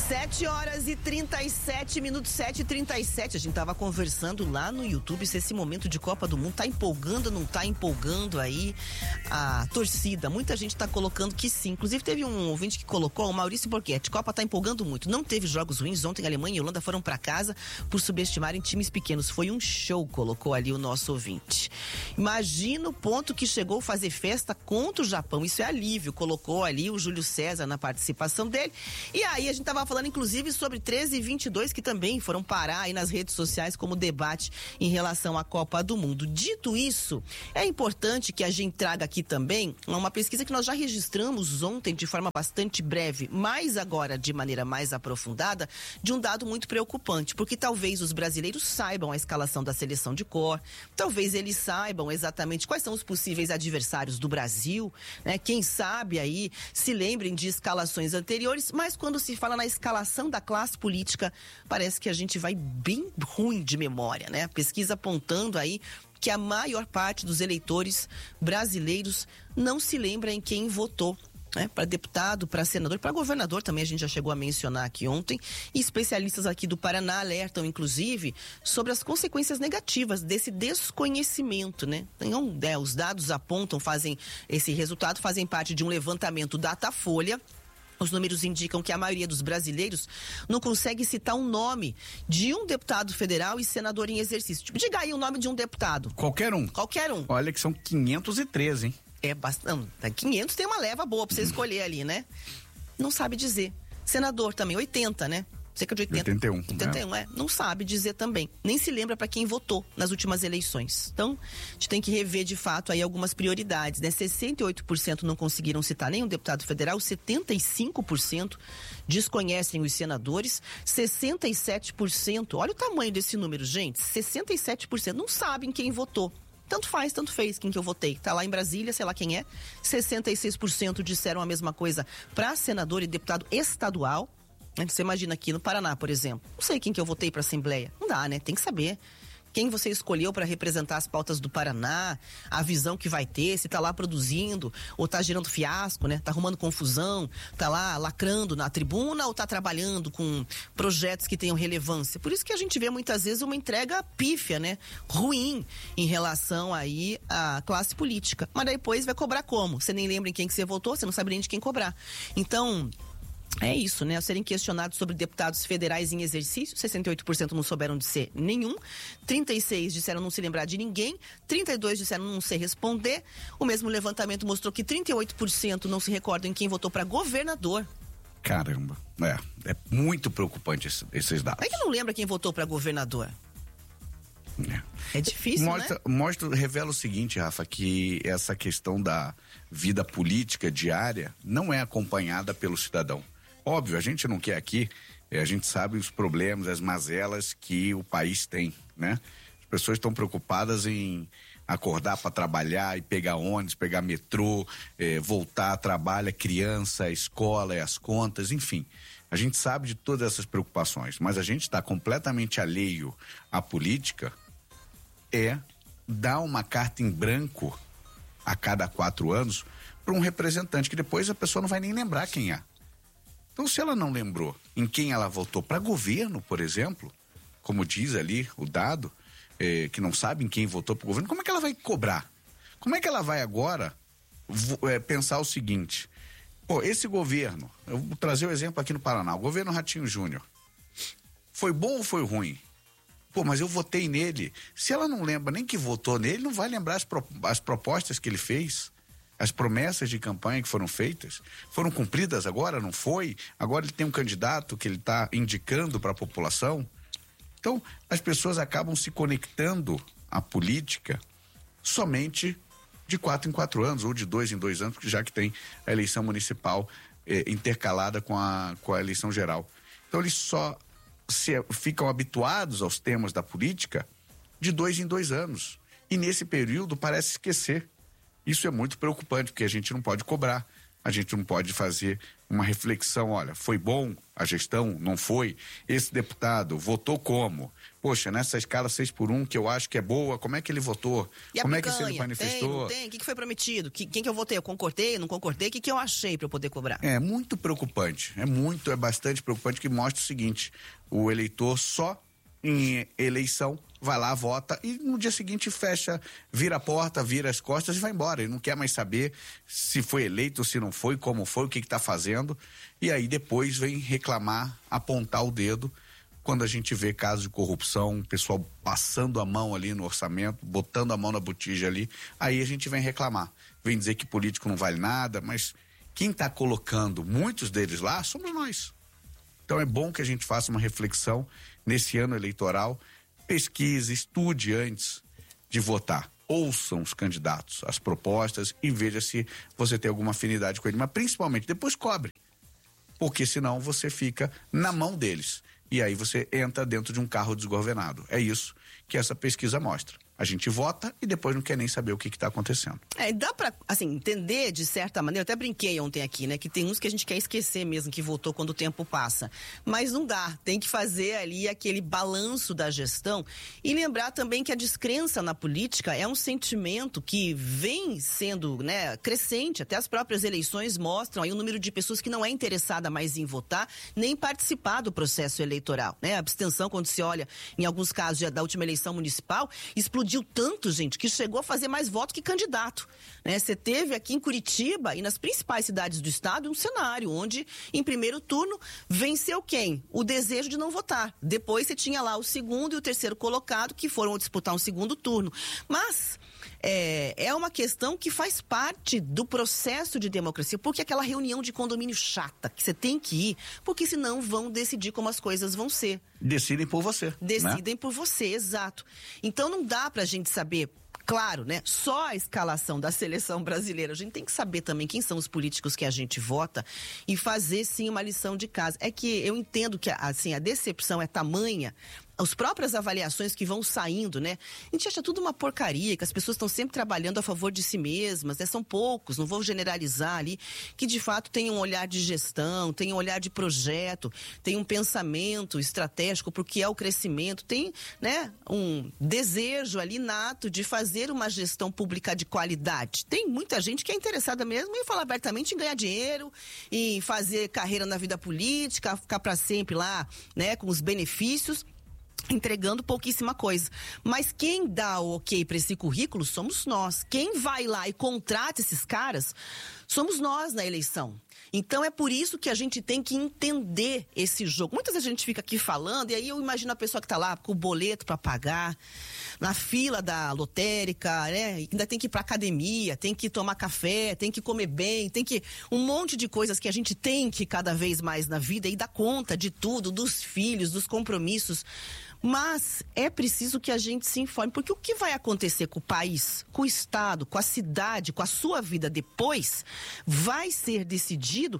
7h37, 7h37. A gente tava conversando lá no YouTube se esse momento de Copa do Mundo tá empolgando ou não tá empolgando aí a torcida. Muita gente tá colocando que sim. Inclusive teve um ouvinte que colocou, o Maurício Borghetti, Copa tá empolgando muito. Não teve jogos ruins. Ontem a Alemanha e a Holanda foram pra casa por subestimarem times pequenos. Foi um show, colocou ali o nosso ouvinte. Imagina o ponto que chegou a fazer festa contra o Japão. Isso é alívio, colocou ali o Júlio César na participação dele. E aí a gente tava falando inclusive sobre 13 e 22 que também foram parar aí nas redes sociais como debate em relação à Copa do Mundo. Dito isso, é importante que a gente traga aqui também uma pesquisa que nós já registramos ontem de forma bastante breve, mas agora de maneira mais aprofundada, de um dado muito preocupante, porque talvez os brasileiros saibam a escalação da seleção de cor, talvez eles saibam exatamente quais são os possíveis adversários do Brasil, né? Quem sabe aí se lembrem de escalações anteriores, mas quando se fala na escalação da classe política, parece que a gente vai bem ruim de memória, né? Pesquisa apontando aí que a maior parte dos eleitores brasileiros não se lembra em quem votou, né? Para deputado, para senador, para governador também a gente já chegou a mencionar aqui ontem. E especialistas aqui do Paraná alertam, inclusive, sobre as consequências negativas desse desconhecimento, né? Então, os dados apontam, fazem esse resultado, fazem parte de um levantamento Datafolha. Os números indicam que a maioria dos brasileiros não consegue citar um nome de um deputado federal e senador em exercício. Tipo, diga aí o nome de um deputado. Qualquer um. Qualquer um. Olha que são 513, hein? É bastante. 500 tem uma leva boa pra você escolher ali, né? Não sabe dizer. Senador também, 80, né? Cerca de 80. 81, né? Não sabe dizer também. Nem se lembra para quem votou nas últimas eleições. Então, a gente tem que rever de fato aí algumas prioridades, né? 68% não conseguiram citar nenhum deputado federal, 75% desconhecem os senadores, 67%, olha o tamanho desse número, gente, 67% não sabem quem votou. Tanto faz, tanto fez quem que eu votei. Tá lá em Brasília, sei lá quem é. 66% disseram a mesma coisa para senador e deputado estadual. Você imagina aqui no Paraná, por exemplo. Não sei quem que eu votei para Assembleia. Não dá, né? Tem que saber quem você escolheu para representar as pautas do Paraná, a visão que vai ter, se tá lá produzindo ou tá gerando fiasco, né? Tá arrumando confusão, tá lá lacrando na tribuna ou tá trabalhando com projetos que tenham relevância. Por isso que a gente vê muitas vezes uma entrega pífia, né? Ruim em relação aí à classe política. Mas depois vai cobrar como? Você nem lembra em quem que você votou, você não sabe nem de quem cobrar. Então, é isso, né? Ao serem questionados sobre deputados federais em exercício, 68% não souberam dizer nenhum, 36% disseram não se lembrar de ninguém, 32% disseram não sei responder. O mesmo levantamento mostrou que 38% não se recordam em quem votou para governador. Caramba, é muito preocupante esses dados. É que não lembra quem votou para governador? É difícil, né? Revela o seguinte, Rafa, que essa questão da vida política diária não é acompanhada pelo cidadão. Óbvio, a gente não quer aqui, a gente sabe os problemas, as mazelas que o país tem, né? As pessoas estão preocupadas em acordar para trabalhar e pegar ônibus, pegar metrô, voltar, trabalha, criança, escola, as contas, enfim. A gente sabe de todas essas preocupações, mas a gente está completamente alheio à política, dar uma carta em branco a cada 4 anos para um representante que depois a pessoa não vai nem lembrar quem é. Então, se ela não lembrou em quem ela votou para governo, por exemplo, como diz ali o dado, que não sabe em quem votou para o governo, como é que ela vai cobrar? Como é que ela vai agora pensar o seguinte: pô, esse governo, eu vou trazer o exemplo aqui no Paraná, o governo Ratinho Júnior, foi bom ou foi ruim? Pô, mas eu votei nele. Se ela não lembra nem que votou nele, não vai lembrar as propostas que ele fez. As promessas de campanha que foram feitas, foram cumpridas agora, não foi? Agora ele tem um candidato que ele está indicando para a população. Então, as pessoas acabam se conectando à política somente de 4 em 4 anos, ou de 2 em 2 anos, já que tem a eleição municipal intercalada com a eleição geral. Então, eles só ficam habituados aos temas da política de 2 em 2 anos. E nesse período parece esquecer. Isso é muito preocupante, porque a gente não pode cobrar a gente não pode fazer uma reflexão, olha, foi bom a gestão, não foi? Esse deputado votou como? Poxa, nessa escala 6x1, que eu acho que é boa, como é que ele votou? Como é que ele manifestou? Tem? O que foi prometido? Quem que eu votei? Eu concordei, não concordei? O que eu achei para eu poder cobrar? É muito preocupante, é bastante preocupante, que mostra o seguinte: o eleitor só em eleição vai lá, vota e no dia seguinte fecha, vira a porta, vira as costas e vai embora. Ele não quer mais saber se foi eleito, se não foi, como foi, o que está fazendo. E aí depois vem reclamar, apontar o dedo, quando a gente vê casos de corrupção, pessoal passando a mão ali no orçamento, botando a mão na botija ali, aí a gente vem reclamar. Vem dizer que político não vale nada, mas quem está colocando muitos deles lá somos nós. Então é bom que a gente faça uma reflexão nesse ano eleitoral, pesquise, estude antes de votar. Ouçam os candidatos, as propostas e veja se você tem alguma afinidade com ele. Mas principalmente, depois cobre. Porque senão você fica na mão deles. E aí você entra dentro de um carro desgovernado. É isso que essa pesquisa mostra. A gente vota e depois não quer nem saber o que está acontecendo. Dá pra, assim, entender de certa maneira, eu até brinquei ontem aqui, né? Que tem uns que a gente quer esquecer mesmo que votou quando o tempo passa. Mas não dá, tem que fazer ali aquele balanço da gestão e lembrar também que a descrença na política é um sentimento que vem sendo, né, crescente. Até as próprias eleições mostram aí o número de pessoas que não é interessada mais em votar, nem participar do processo eleitoral, né? A abstenção, quando se olha, em alguns casos da última eleição municipal, explodiu tanto, gente, que chegou a fazer mais voto que candidato, né? Você teve aqui em Curitiba e nas principais cidades do estado um cenário onde, em primeiro turno, venceu quem? O desejo de não votar. Depois você tinha lá o segundo e o terceiro colocado que foram disputar um segundo turno. Mas é uma questão que faz parte do processo de democracia, porque aquela reunião de condomínio chata que você tem que ir, porque senão vão decidir como as coisas vão ser. Decidem por você. Decidem, né? Por você, exato. Então não dá pra gente saber, claro, né? Só a escalação da seleção brasileira. A gente tem que saber também quem são os políticos que a gente vota e fazer, sim, uma lição de casa. É que eu entendo que, assim, a decepção é tamanha, as próprias avaliações que vão saindo, né? A gente acha tudo uma porcaria, que as pessoas estão sempre trabalhando a favor de si mesmas, né? São poucos, não vou generalizar ali, que de fato tem um olhar de gestão, tem um olhar de projeto, tem um pensamento estratégico para o que é o crescimento, tem, né, um desejo ali nato de fazer uma gestão pública de qualidade. Tem muita gente que é interessada mesmo em falar abertamente em ganhar dinheiro, em fazer carreira na vida política, ficar para sempre lá, né, com os benefícios, entregando pouquíssima coisa. Mas quem dá o ok para esse currículo somos nós. Quem vai lá e contrata esses caras somos nós na eleição. Então é por isso que a gente tem que entender esse jogo. Muitas vezes a gente fica aqui falando e aí eu imagino a pessoa que está lá com o boleto para pagar, na fila da lotérica, né? Ainda tem que ir para academia, tem que tomar café, tem que comer bem, tem que um monte de coisas que a gente tem que cada vez mais na vida e dar conta de tudo, dos filhos, dos compromissos. Mas é preciso que a gente se informe, porque o que vai acontecer com o país, com o estado, com a cidade, com a sua vida depois, vai ser decidido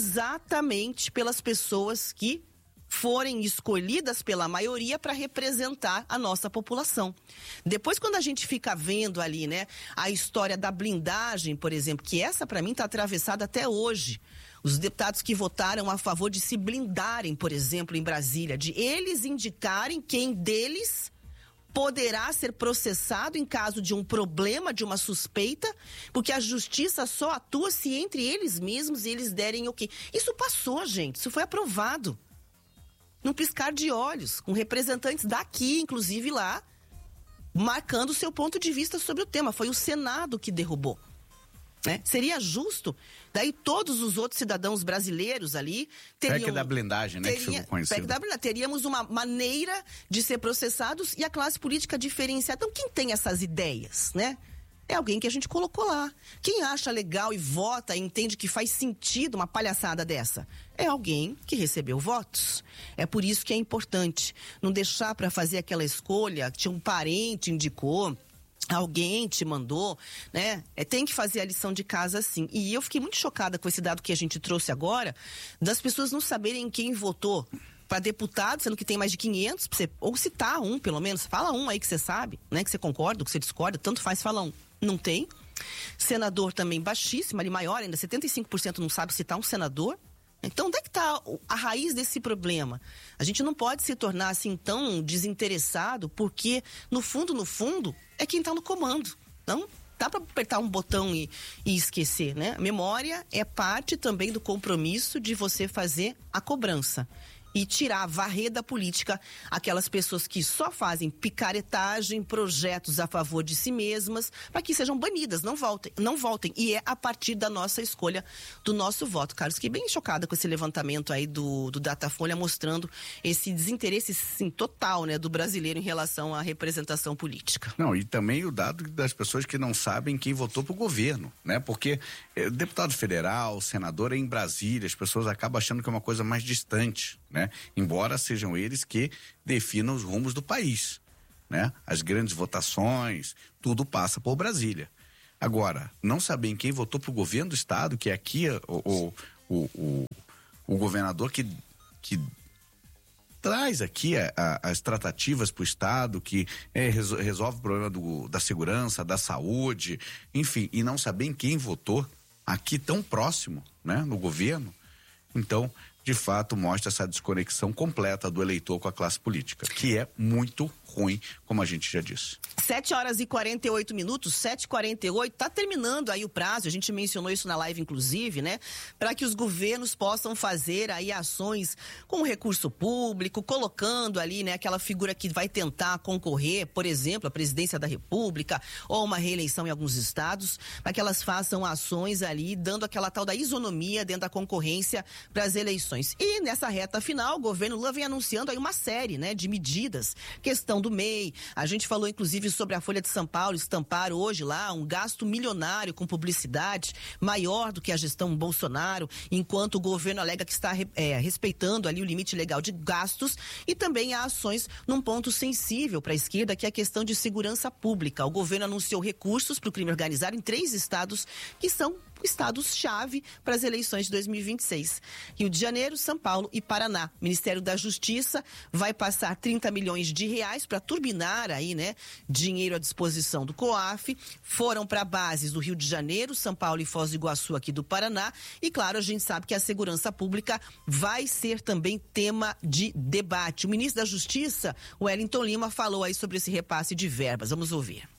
exatamente pelas pessoas que forem escolhidas pela maioria para representar a nossa população. Depois, quando a gente fica vendo ali, né, a história da blindagem, por exemplo, que essa para mim está atravessada até hoje. Os deputados que votaram a favor de se blindarem, por exemplo, em Brasília, de eles indicarem quem deles poderá ser processado em caso de um problema, de uma suspeita, porque a justiça só atua se entre eles mesmos eles derem o quê? Isso passou, gente, isso foi aprovado. Num piscar de olhos, com representantes daqui, inclusive lá, marcando o seu ponto de vista sobre o tema. Foi o Senado que derrubou. Né? Seria justo, daí todos os outros cidadãos brasileiros ali teriam... PEC da blindagem, né? Que ficou conhecido. PEC da blindagem. Teríamos uma maneira de ser processados e a classe política diferenciada. Então, quem tem essas ideias, né? É alguém que a gente colocou lá. Quem acha legal e vota e entende que faz sentido uma palhaçada dessa? É alguém que recebeu votos. É por isso que é importante não deixar para fazer aquela escolha que um parente indicou, alguém te mandou, né? Tem que fazer a lição de casa sim. E eu fiquei muito chocada com esse dado que a gente trouxe agora, das pessoas não saberem quem votou para deputado, sendo que tem mais de 500, ou citar um, pelo menos. Fala um aí que você sabe, né? Que você concorda, que você discorda, tanto faz, fala um. Não tem. Senador também baixíssimo, ali maior ainda, 75% não sabe citar um senador. Então, onde é que está a raiz desse problema? A gente não pode se tornar assim tão desinteressado, porque no fundo, é quem está no comando. Não dá para apertar um botão e esquecer, né? A memória é parte também do compromisso de você fazer a cobrança. E tirar, varrer da política aquelas pessoas que só fazem picaretagem, projetos a favor de si mesmas, para que sejam banidas, não voltem. E é a partir da nossa escolha, do nosso voto. Carlos, fiquei bem chocada com esse levantamento aí do Datafolha, mostrando esse desinteresse, sim, total, né, do brasileiro em relação à representação política. Não, e também o dado das pessoas que não sabem quem votou pro governo, né? Porque deputado federal, senador é em Brasília, as pessoas acabam achando que é uma coisa mais distante, né? Embora sejam eles que definam os rumos do país, né? As grandes votações, tudo passa por Brasília. Agora, não saber quem votou pro governo do estado, que é aqui o governador que traz aqui as tratativas para o estado, que resolve o problema da segurança, da saúde, enfim, e não saber quem votou aqui tão próximo, né, no governo. Então, de fato, mostra essa desconexão completa do eleitor com a classe política, que é muito ruim, como a gente já disse. 7h48, 7h48, tá terminando aí o prazo, a gente mencionou isso na live inclusive, né? Para que os governos possam fazer aí ações com recurso público, colocando ali, né, aquela figura que vai tentar concorrer, por exemplo, a presidência da República ou uma reeleição em alguns estados, para que elas façam ações ali, dando aquela tal da isonomia dentro da concorrência para as eleições. E nessa reta final, o governo Lula vem anunciando aí uma série, né, de medidas, questão do MEI, a gente falou inclusive sobre a Folha de São Paulo estampar hoje lá um gasto milionário com publicidade maior do que a gestão Bolsonaro, enquanto o governo alega que está respeitando ali o limite legal de gastos, e também há ações num ponto sensível para a esquerda, que é a questão de segurança pública. O governo anunciou recursos para o crime organizado em 3 estados que são estados-chave para as eleições de 2026. Rio de Janeiro, São Paulo e Paraná. O Ministério da Justiça vai passar 30 milhões de reais para turbinar aí, né, dinheiro à disposição do COAF. Foram para bases do Rio de Janeiro, São Paulo e Foz do Iguaçu aqui do Paraná. E claro, a gente sabe que a segurança pública vai ser também tema de debate. O ministro da Justiça, o Wellington Lima, falou aí sobre esse repasse de verbas. Vamos ouvir.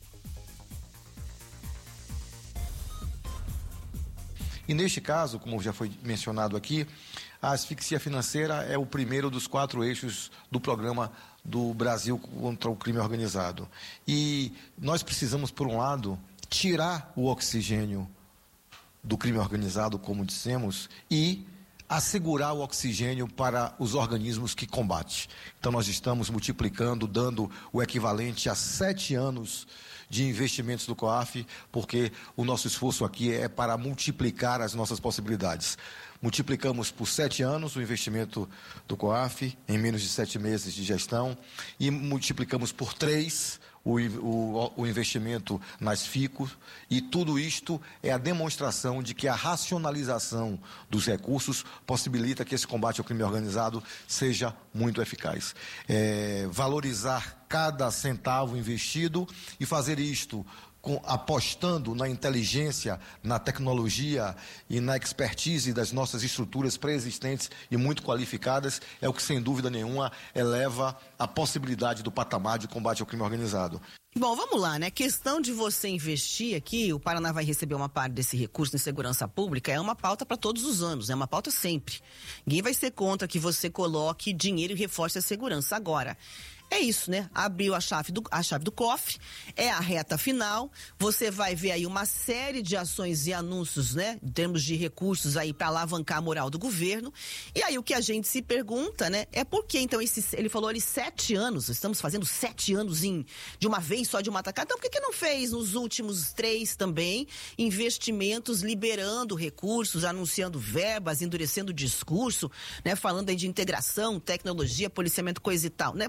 E neste caso, como já foi mencionado aqui, a asfixia financeira é o primeiro dos 4 eixos do programa do Brasil contra o crime organizado. E nós precisamos, por um lado, tirar o oxigênio do crime organizado, como dissemos, e assegurar o oxigênio para os organismos que combatem. Então nós estamos multiplicando, dando o equivalente a 7 anos de investimentos do COAF, porque o nosso esforço aqui é para multiplicar as nossas possibilidades. Multiplicamos por 7 anos o investimento do COAF, em menos de 7 meses de gestão, e multiplicamos por 3 o investimento nas FICOs, e tudo isto é a demonstração de que a racionalização dos recursos possibilita que esse combate ao crime organizado seja muito eficaz. Valorizar cada centavo investido e fazer isto apostando na inteligência, na tecnologia e na expertise das nossas estruturas pré-existentes e muito qualificadas, é o que, sem dúvida nenhuma, eleva a possibilidade do patamar de combate ao crime organizado. Bom, vamos lá, né? Questão de você investir aqui, o Paraná vai receber uma parte desse recurso em segurança pública, é uma pauta para todos os anos, é uma pauta sempre. Ninguém vai ser contra que você coloque dinheiro e reforce a segurança. Agora, é isso, né? Abriu a chave do cofre, é a reta final, você vai ver aí uma série de ações e anúncios, né? Em termos de recursos aí para alavancar a moral do governo. E aí o que a gente se pergunta, né? É por que então ele falou ali 7 anos, estamos fazendo 7 anos de uma vez só, de uma tacada. Então por que não fez nos últimos 3 também investimentos, liberando recursos, anunciando verbas, endurecendo o discurso, né? Falando aí de integração, tecnologia, policiamento, coisa e tal, né? Porque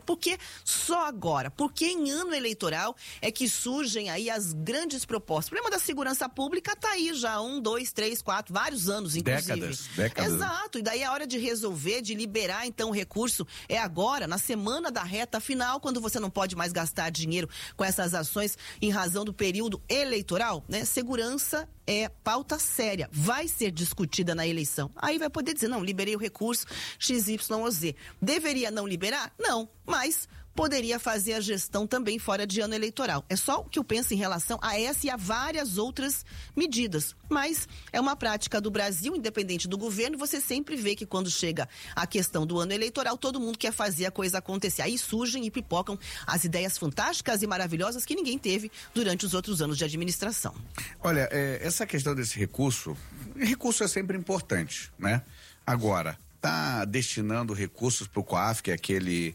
só agora, porque em ano eleitoral é que surgem aí as grandes propostas. O problema da segurança pública tá aí já 1, 2, 3, 4, vários anos, inclusive. Décadas. Exato, e daí a hora de resolver, de liberar então o recurso é agora, na semana da reta final, quando você não pode mais gastar dinheiro com essas ações em razão do período eleitoral, né? Segurança é pauta séria, vai ser discutida na eleição. Aí vai poder dizer, não, liberei o recurso XYZ. Deveria não liberar? Não, mas poderia fazer a gestão também fora de ano eleitoral. É só o que eu penso em relação a essa e a várias outras medidas. Mas é uma prática do Brasil, independente do governo, você sempre vê que quando chega a questão do ano eleitoral, todo mundo quer fazer a coisa acontecer. Aí surgem e pipocam as ideias fantásticas e maravilhosas que ninguém teve durante os outros anos de administração. Olha, essa questão desse recurso é sempre importante, né? Agora, tá destinando recursos para o COAF, que é aquele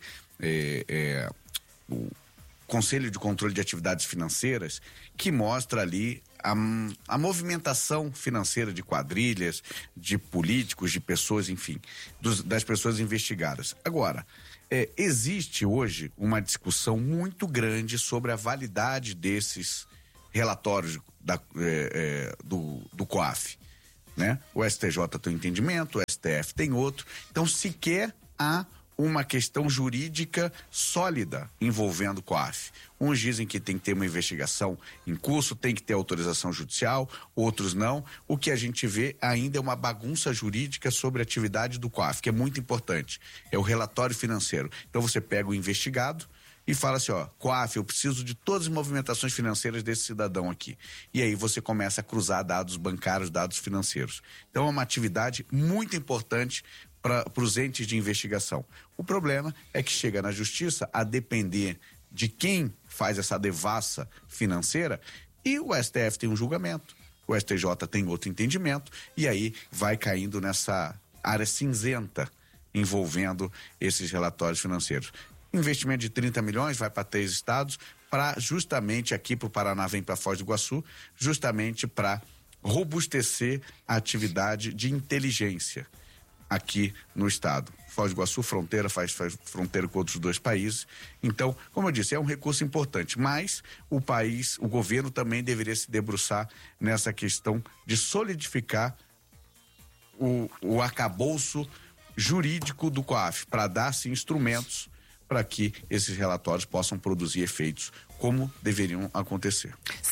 o Conselho de Controle de Atividades Financeiras, que mostra ali a movimentação financeira de quadrilhas, de políticos, de pessoas, enfim, das pessoas investigadas. Agora, existe hoje uma discussão muito grande sobre a validade desses relatórios do COAF, né? O STJ tem um entendimento, o STF tem outro, então sequer há uma questão jurídica sólida envolvendo o COAF. Uns dizem que tem que ter uma investigação em curso, tem que ter autorização judicial, outros não. O que a gente vê ainda é uma bagunça jurídica sobre a atividade do COAF, que é muito importante. É o relatório financeiro. Então você pega o investigado e fala assim, ó, COAF, eu preciso de todas as movimentações financeiras desse cidadão aqui. E aí você começa a cruzar dados bancários, dados financeiros. Então é uma atividade muito importante para os entes de investigação. O problema é que chega na justiça a depender de quem faz essa devassa financeira, e o STF tem um julgamento, o STJ tem outro entendimento, e aí vai caindo nessa área cinzenta envolvendo esses relatórios financeiros. Investimento de 30 milhões vai para 3 estados, para justamente aqui para o Paraná, vem para Foz do Iguaçu, justamente para robustecer a atividade de inteligência aqui no estado. Foz do Iguaçu, fronteira, faz fronteira com outros 2 países. Então, como eu disse, é um recurso importante, mas o governo também deveria se debruçar nessa questão de solidificar o arcabouço jurídico do COAF, para dar-se instrumentos para que esses relatórios possam produzir efeitos como deveriam acontecer.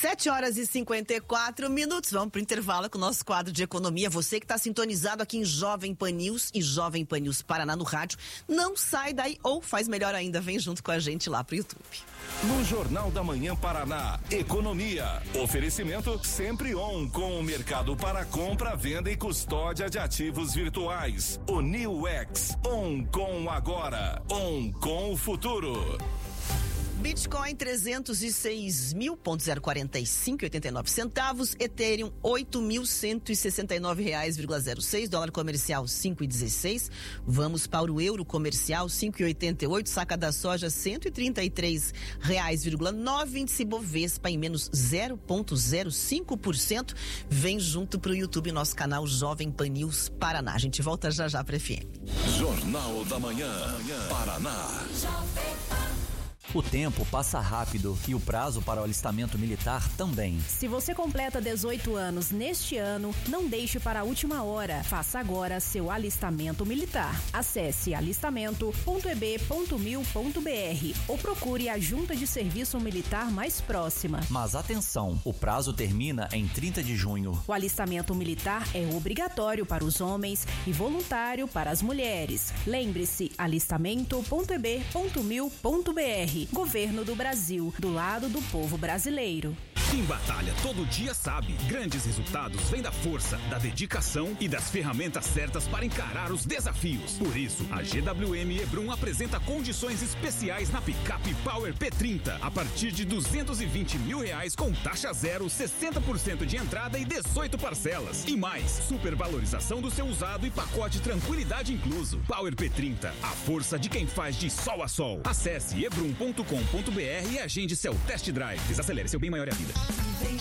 7h54. Vamos para o intervalo com o nosso quadro de economia. Você que está sintonizado aqui em Jovem Pan News e Jovem Pan News Paraná no rádio, não sai daí, ou faz melhor ainda, vem junto com a gente lá pro YouTube. No Jornal da Manhã Paraná, economia. Oferecimento sempre on com o mercado para compra, venda e custódia de ativos virtuais. O New X, on com agora, on com o futuro. Bitcoin 306.045,89 centavos, Ethereum R$8.169,06, dólar comercial 5,16. Vamos para o euro comercial 5,88, saca da soja R$133,9, índice Bovespa em menos 0,05%. Vem junto pro YouTube, nosso canal Jovem Pan News Paraná. A gente volta já pra FM. Jornal da Manhã Paraná. O tempo passa rápido e o prazo para o alistamento militar também. Se você completa 18 anos neste ano, não deixe para a última hora. Faça agora seu alistamento militar. Acesse alistamento.eb.mil.br ou procure a junta de serviço militar mais próxima. Mas atenção, o prazo termina em 30 de junho. O alistamento militar é obrigatório para os homens e voluntário para as mulheres. Lembre-se, alistamento.eb.mil.br. Governo do Brasil, do lado do povo brasileiro. Quem batalha todo dia sabe, grandes resultados vêm da força, da dedicação e das ferramentas certas para encarar os desafios. Por isso, a GWM Hebrum apresenta condições especiais na picape Power P30, a partir de R$220 mil com taxa zero, 60% de entrada e 18 parcelas. E mais, supervalorização do seu usado e pacote tranquilidade incluso. Power P30, a força de quem faz de sol a sol. Acesse hebrum.com.br e agende seu test drive. Desacelere seu bem maior é a vida.